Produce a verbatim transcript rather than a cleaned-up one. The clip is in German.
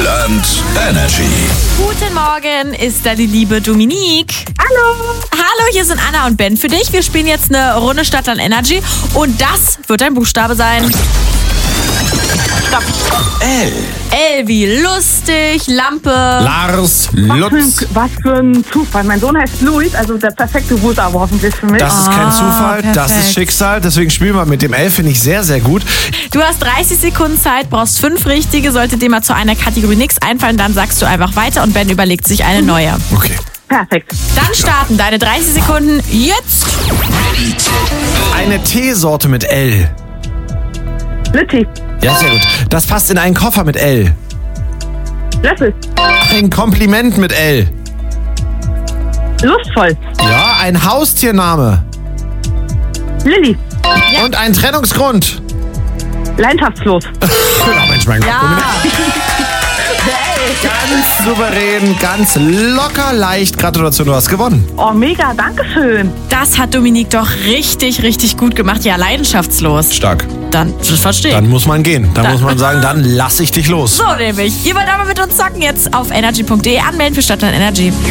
und Energy. Guten Morgen, ist da die liebe Dominique. Hallo. Hallo, hier sind Anna und Ben für dich. Wir spielen jetzt eine Runde Stadtland Energy und das wird ein Buchstabe sein. Stopp. L. L wie lustig, Lampe. Lars, Was für, ein, Lutz. was für ein Zufall. Mein Sohn heißt Luis, also der perfekte Buchstabe hoffentlich für mich. Das ist kein Ah, Zufall, das perfekt. ist Schicksal. Deswegen spielen wir mit dem L, finde ich sehr, sehr gut. Du hast dreißig Sekunden Zeit, brauchst fünf richtige. Sollte dir mal zu einer Kategorie nichts einfallen, dann sagst du einfach weiter und Ben überlegt sich eine neue. Okay. Perfekt. Dann starten deine dreißig Sekunden jetzt. Eine Teesorte mit L. Litti. Ja, sehr gut. Das passt in einen Koffer mit L. Löffel. Ein Kompliment mit L. Lustvoll. Ja, ein Haustiername. Lilly. Ja. Und ein Trennungsgrund. Leidenschaftslos. Oh, Mensch, mein Gott. Ja, Ganz souverän, ganz locker, leicht. Gratulation, du hast gewonnen. Oh, mega. Dankeschön. das hat Dominique doch richtig, richtig gut gemacht. Ja, leidenschaftslos. Stark. Dann, das verstehe ich. Dann muss man gehen. Dann Dann- muss man sagen, dann lass ich dich los. So nämlich. Ihr wollt aber mit uns zocken jetzt auf energy punkt de anmelden für Stadtland Energy.